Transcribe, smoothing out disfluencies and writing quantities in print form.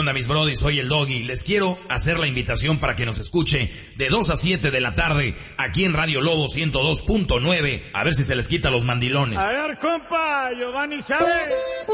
onda, mis brodis? Soy el Doggy. Les quiero hacer la invitación para que nos escuche de 2 a 7 de la tarde aquí en Radio Lobo 102.9. A ver si se les quita los mandilones. A ver, compa, Giovanni sabe.